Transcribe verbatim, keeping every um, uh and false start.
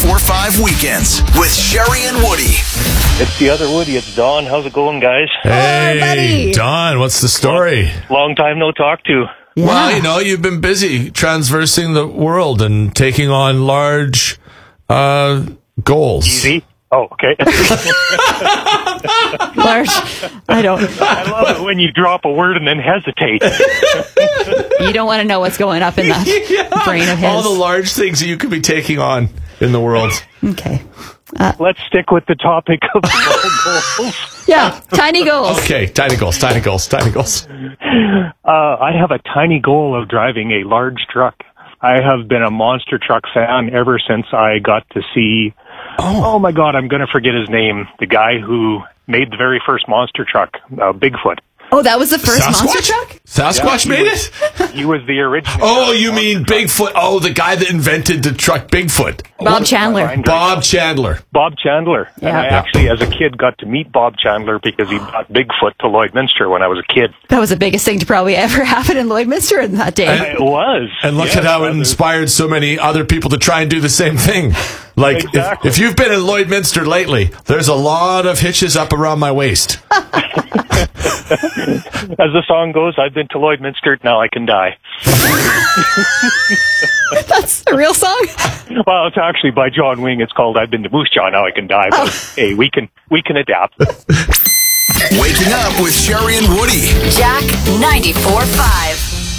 ninety-four point five Weekends with Sherry and Woody. It's the other Woody. It's Don. How's it going, guys? Hey, buddy. Don, what's the story? Long time no talk to. Yeah. Well, you know, you've been busy transversing the world and taking on large uh, goals. Easy. Oh, okay. Large. I don't. I love it when you drop a word and then hesitate. You don't want to know what's going up in the Yeah. brain of his. All the large things that you could be taking on in the world. Okay. Let's stick with the topic of goals. Yeah. Tiny goals. Okay, tiny goals, tiny goals, tiny goals. Uh, I have a tiny goal of driving a large truck. I have been a monster truck fan ever since I got to see, oh, oh my God, I'm going to forget his name, the guy who made the very first monster truck, uh, Bigfoot. Oh, that was the first Sasquatch? monster truck? Sasquatch Yeah, made he was- it? He was the original. Oh, you mean Bigfoot? Oh, the guy that invented the truck Bigfoot. Bob Chandler. Bob Chandler. Bob Chandler. And Yeah. I actually, as a kid, got to meet Bob Chandler because he brought Bigfoot to Lloydminster when I was a kid. That was the biggest thing to probably ever happen in Lloydminster in that day. It was. And look Yes, at how it others- inspired so many other people to try and do the same thing. Like, Exactly. if, if you've been in Lloydminster lately, there's a lot of hitches up around my waist. As the song goes, I've been to Lloydminster, now I can die. That's a real song? Well, it's actually by John Wing. It's called I've Been to Moose Jaw, now I can die. But hey, we can we can adapt. Waking up with Sherry and Woody. Jack ninety-four point five.